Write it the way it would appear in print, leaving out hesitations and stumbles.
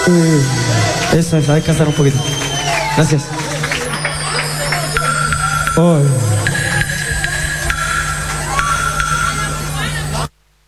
Eso es, hay que cantar un poquito. Gracias. Ay.